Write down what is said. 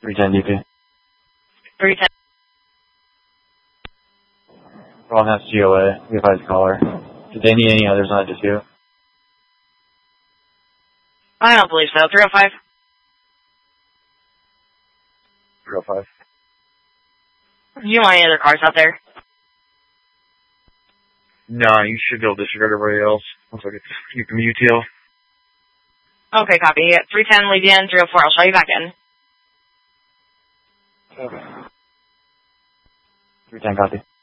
310 DP. 310. Wrong, that's GOA. We advise caller. Did they need any others on it, just you? I don't believe so. 305. 305. Do you want any other cars out there? No, you should be able to disregard everybody else. Once I get you from UTL. Okay, copy. 310, leave you in. 304, I'll show you back in. Okay. 310, copy.